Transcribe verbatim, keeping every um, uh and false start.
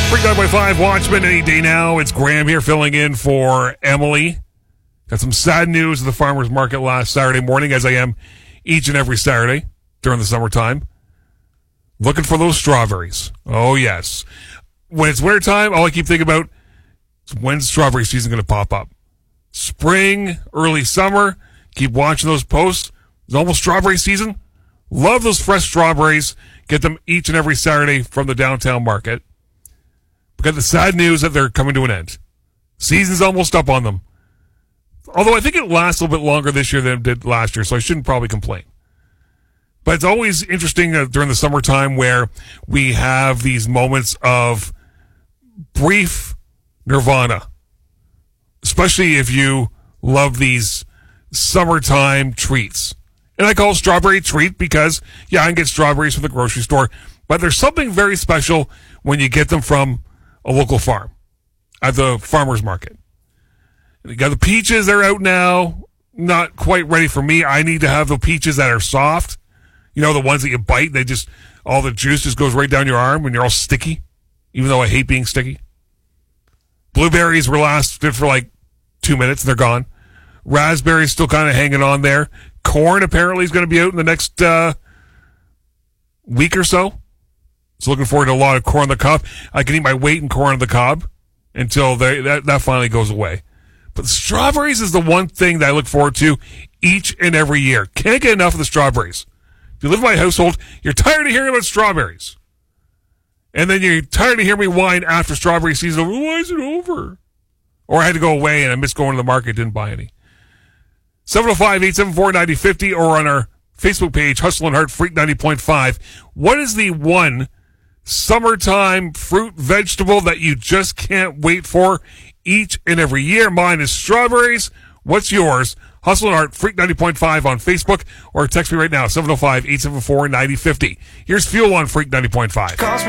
Freak nine point five Watchmen any day now. It's Graham here filling in for Emily. Got some sad news at the farmer's market last Saturday morning, as I am each and every Saturday during the summertime. Looking for those strawberries. Oh, yes. When it's wintertime, all I keep thinking about is when's strawberry season going to pop up. Spring, early summer, keep watching those posts. It's almost strawberry season. Love those fresh strawberries. Get them each and every Saturday from the downtown market. But got the sad news that they're coming to an end. Season's almost up on them. Although I think it lasts a little bit longer this year than it did last year, so I shouldn't probably complain. But it's always interesting uh, during the summertime where we have these moments of brief nirvana. Especially if you love these summertime treats. And I call it strawberry treat because, yeah, I can get strawberries from the grocery store, but there's something very special when you get them from a local farm at the farmer's market. You got the peaches, they're out now. Not quite ready for me. I need to have the peaches that are soft. You know, the ones that you bite, they just, all the juice just goes right down your arm and you're all sticky, even though I hate being sticky. Blueberries were lasted for like two minutes and they're gone. Raspberries still kind of hanging on there. Corn apparently is going to be out in the next uh, week or so. So looking forward to a lot of corn on the cob. I can eat my weight in corn on the cob until they, that, that finally goes away. But strawberries is the one thing that I look forward to each and every year. Can't get enough of the strawberries. If you live in my household, you're tired of hearing about strawberries. And then you're tired of hearing me whine after strawberry season. Why is it over? Or I had to go away and I missed going to the market, didn't buy any. seven oh five, eight seven four, nine oh five oh or on our Facebook page, Hustle and Heart Freak ninety point five. What is the one summertime fruit vegetable that you just can't wait for each and every year? Mine is strawberries. What's yours? Hustle and Heart Freak ninety point five on Facebook or text me right now, seven oh five, eight seven four, nine oh five oh. Here's Fuel on Freak ninety point five.